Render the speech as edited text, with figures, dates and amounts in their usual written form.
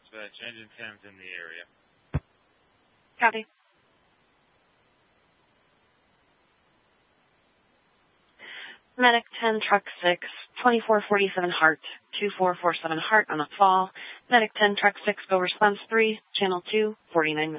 dispatch. Engine 10's in the area. Copy. Medic 10, Truck 6, 2447 Hart, 2447 Hart on a fall. Medic 10, Truck 6, go response 3, Channel 2, 49 minutes.